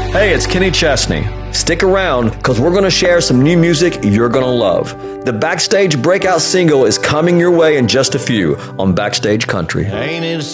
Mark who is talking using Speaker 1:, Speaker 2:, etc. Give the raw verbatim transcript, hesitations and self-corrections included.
Speaker 1: Hey, it's Kenny Chesney. Stick around, because we're going to share some new music you're going to love. The Backstage Breakout single is coming your way in just a few on Backstage Country.
Speaker 2: Ain't it